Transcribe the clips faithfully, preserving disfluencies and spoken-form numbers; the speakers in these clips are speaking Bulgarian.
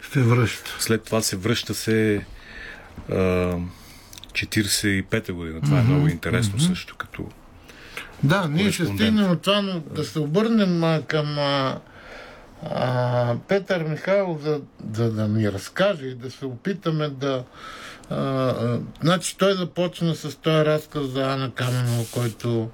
се връща. След това се връща се а, четиридесет и пета година. Това mm-hmm. е много интересно mm-hmm. също като да, ние ще стигнем от това, но да се обърнем а, към а, а, Петър Михайлов, за, за да ни разкаже и да се опитаме да... А, а, значи той започна с този разказ за Ана Каменова, който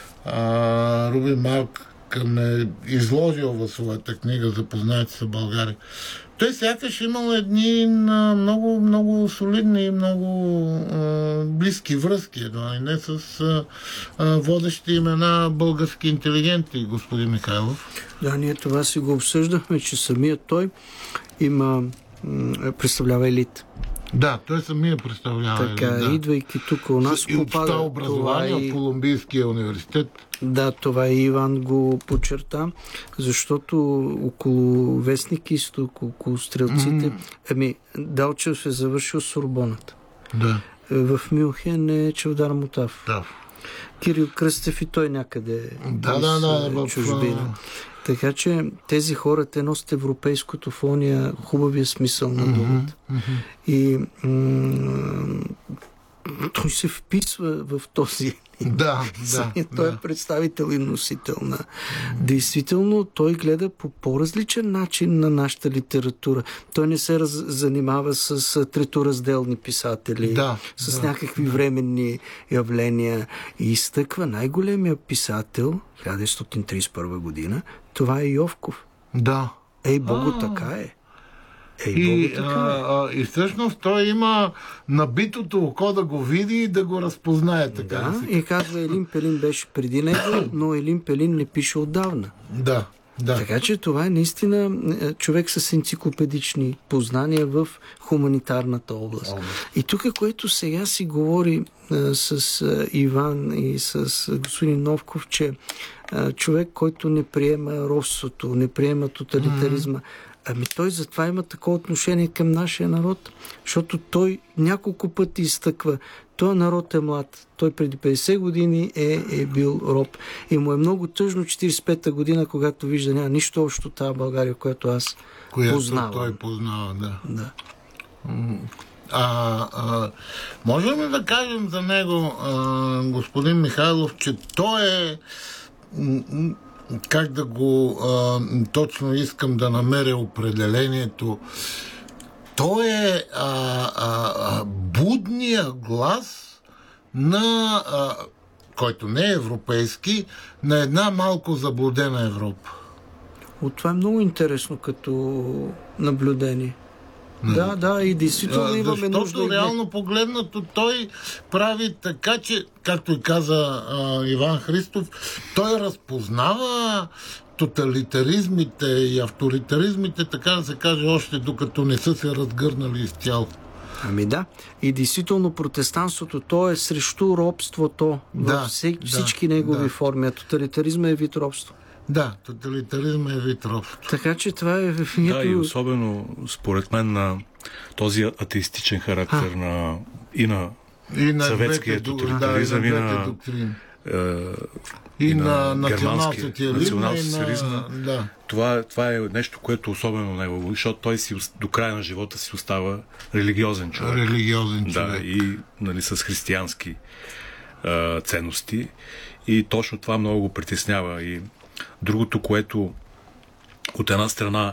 а, Руби Малкъм е изложил в своята книга "Запознайте се България". Той сякаш имал едни много, много солидни и много а, близки връзки, едва и не с а, а, водещи имена български интелигенти, господин Михайлов. Да, ние това си го обсъждахме, че самият той има м- представлява елит. Да, той самия представлява. Така, да. идвайки тук у нас и попада... това образование това и... от Колумбийския университет. Да, това и Иван го подчерта, защото около Вестник Изток, около Стрелците... Mm. Ами, Далчев е завършил Сорбоната. Да. В Мюнхен е Чавдар Мутаф. Да. Кирил Кръстев и той някъде да, да, да, в чужбина. Така че тези хора, те носят европейското в ония хубавия смисъл на думата. Mm-hmm. И м- той се вписва в този. Да, да. Той да. е представител и носител на. Действително, той гледа по по-различен начин на нашата литература. Той не се раз... занимава с треторазделни писатели, да, с да, някакви да. временни явления. И изтъква най-големия писател, хиляда деветстотин тридесет и първа година, това е Йовков. Да. Ей, Богу, така е. Ей, и, Богу, така а, е. И всъщност той има набитото око да го види и да го разпознае. Така да, да и казва, Елин Пелин беше преди него, но Елин Пелин не пише отдавна. Да, да. Така че това е наистина човек с енциклопедични познания в хуманитарната област. област. И тук, което сега си говори а, с а, Иван и с а, господин Новков, че а, човек, който не приема робството, не приема тоталитаризма, mm-hmm. ами той затова има такова отношение към нашия народ, защото той няколко пъти изтъква, този народ е млад. Той преди петдесет години е, е бил роб. И му е много тъжно четиридесет и пета година, когато вижда няма нищо общо тази България, която аз която познавам. той познава, да. да. А, а, можем ли да кажем за него, а, господин Михайлов, че той е, как да го а, точно искам да намеря определението, той е а, а, а, будния глас на, а, който не е европейски, на една малко заблудена Европа. От това е много интересно като наблюдение. Да, да, и действително имаме Защото нужда. Защото реално погледнато той прави така, че, както и каза а, Иван Христов, той разпознава тоталитаризмите и авторитаризмите, така да се каже, още докато не са се разгърнали изцяло. Ами да. И действително протестантството, то е срещу робството да, във всеки, да, всички негови да. форми. А тоталитаризма е вид робство. Да, тоталитаризма е вид робство. Така че това е... Да, и особено според мен на този атеистичен характер на, и на, и на съветския двете, тоталитаризъм, да, и на, е, и, и на, на германския национал-социализма. Да. Това, това е нещо, което особено него, защото той си до края на живота си остава религиозен човек. Религиозен човек. Да, и нали, с християнски а, ценности. И точно това много го притеснява. И другото, което от една страна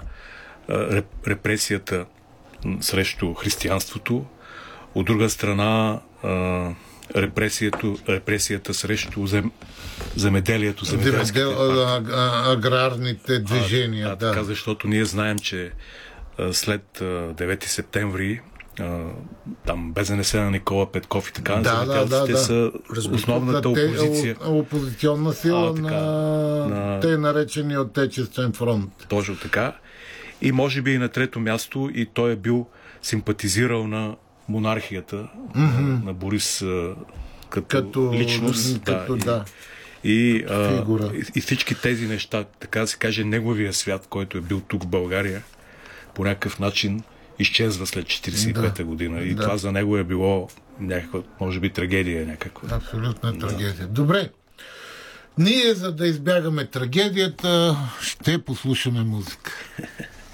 репресията срещу християнството, от друга страна репресията, репресията срещу зем, земеделието, земеделските а, а, аграрните движения. А, а, да. Така, защото ние знаем, че след девети септември там БЗНС на Никола Петков и така, да, земеделците да, да, са да. основната опозиция. Опозиционна сила а, така, на, на те наречени Отечествен фронт. Точно така. И може би и на трето място и той е бил симпатизирал на монархията, mm-hmm. на, на Борис като, като личност. Като, да, да. И, а, и, и всички тези неща, така да се каже, неговия свят, който е бил тук в България, по някакъв начин изчезва след четиридесет и пета да, година. И да. Това за него е било някаква, може би, трагедия някаква. Абсолютна да. трагедия. Добре. Ние, за да избягаме трагедията, ще послушаме музика.